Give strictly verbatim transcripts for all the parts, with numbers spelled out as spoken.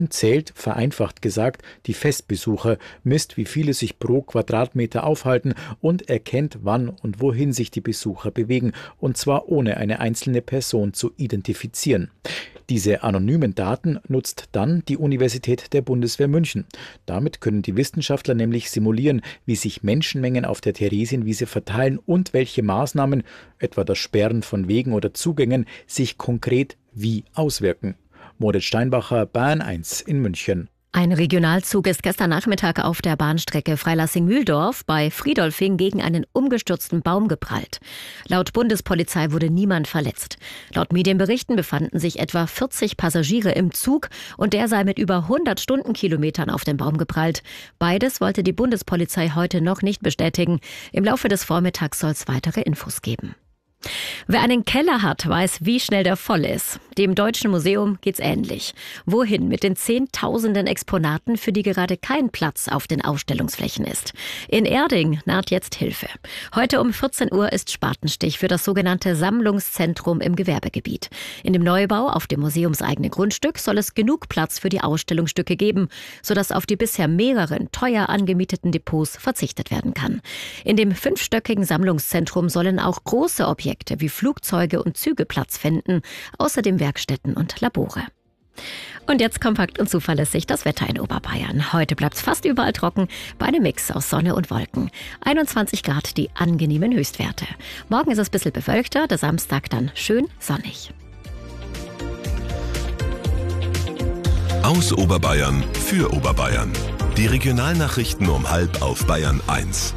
zählt, vereinfacht gesagt, die Festbesucher, misst, wie viele sich pro Quadratmeter aufhalten und erkennt, wann und wohin sich die Besucher bewegen, und zwar ohne eine einzelne Person zu identifizieren. Diese anonymen Daten nutzt dann die Universität der Bundeswehr München. Damit können die Wissenschaftler nämlich simulieren, wie sich Menschenmengen auf der Theresienwiese verteilen und welche Maßnahmen, etwa das Sperren von Wegen oder Zugängen, sich konkret wie auswirken. Moritz Steinbacher, Bayern eins in München. Ein Regionalzug ist gestern Nachmittag auf der Bahnstrecke Freilassing-Mühldorf bei Friedolfing gegen einen umgestürzten Baum geprallt. Laut Bundespolizei wurde niemand verletzt. Laut Medienberichten befanden sich etwa vierzig Passagiere im Zug und der sei mit über hundert Stundenkilometern auf den Baum geprallt. Beides wollte die Bundespolizei heute noch nicht bestätigen. Im Laufe des Vormittags soll es weitere Infos geben. Wer einen Keller hat, weiß, wie schnell der voll ist. Dem Deutschen Museum geht's ähnlich. Wohin mit den zehntausenden Exponaten, für die gerade kein Platz auf den Ausstellungsflächen ist? In Erding naht jetzt Hilfe. Heute um vierzehn Uhr ist Spatenstich für das sogenannte Sammlungszentrum im Gewerbegebiet. In dem Neubau auf dem museumseigenen Grundstück soll es genug Platz für die Ausstellungsstücke geben, sodass auf die bisher mehreren teuer angemieteten Depots verzichtet werden kann. In dem fünfstöckigen Sammlungszentrum sollen auch große Objekte wie Flugzeuge und Züge Platz finden, außerdem Werkstätten und Labore. Und jetzt kompakt und zuverlässig das Wetter in Oberbayern. Heute bleibt es fast überall trocken, bei einem Mix aus Sonne und Wolken. einundzwanzig Grad die angenehmen Höchstwerte. Morgen ist es ein bisschen bewölkter, der Samstag dann schön sonnig. Aus Oberbayern für Oberbayern. Die Regionalnachrichten um halb auf Bayern eins.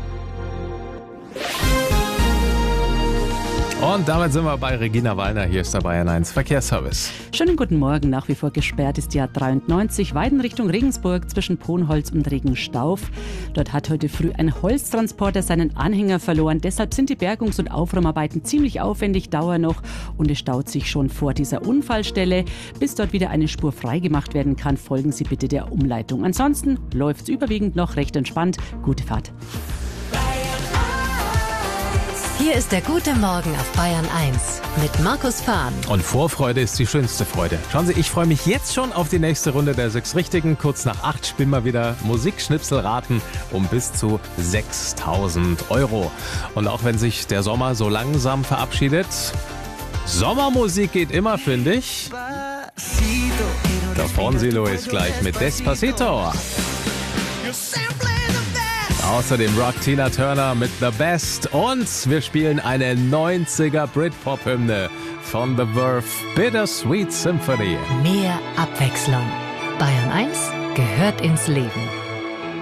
Und damit sind wir bei Regina Wallner. Hier ist der Bayern eins Verkehrsservice. Schönen guten Morgen. Nach wie vor gesperrt ist die A dreiundneunzig Weiden Richtung Regensburg zwischen Ponholz und Regenstauf. Dort hat heute früh ein Holztransporter seinen Anhänger verloren. Deshalb sind die Bergungs- und Aufräumarbeiten ziemlich aufwendig, dauern noch. Und es staut sich schon vor dieser Unfallstelle. Bis dort wieder eine Spur freigemacht werden kann, folgen Sie bitte der Umleitung. Ansonsten läuft es überwiegend noch recht entspannt. Gute Fahrt. Hier ist der gute Morgen auf Bayern eins mit Markus Fahn. Und Vorfreude ist die schönste Freude. Schauen Sie, ich freue mich jetzt schon auf die nächste Runde der sechs Richtigen. Kurz nach acht spielen wir wieder Musikschnipselraten um bis zu sechstausend Euro. Und auch wenn sich der Sommer so langsam verabschiedet, Sommermusik geht immer, finde ich. Der Fonzilo ist gleich mit Despacito. Außerdem Rock Tina Turner mit The Best und wir spielen eine neunziger Britpop-Hymne von The Verve, Bittersweet Symphony. Mehr Abwechslung. Bayern eins gehört ins Leben.